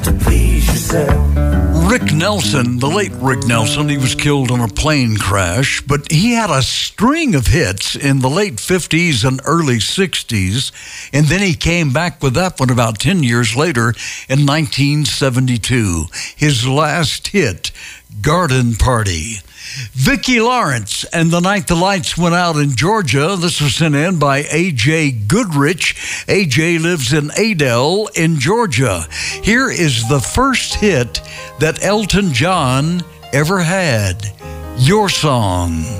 to please yourself. Rick Nelson, the late Rick Nelson, he was killed in a plane crash, but he had a string of hits in the late 50s and early 60s, and then he came back with that one about 10 years later in 1972. His last hit, Garden Party. Vicki Lawrence and The Night the Lights Went Out in Georgia. This was sent in by A.J. Goodrich. A.J. lives in Adel in Georgia. Here is the first hit that Elton John ever had. Your Song.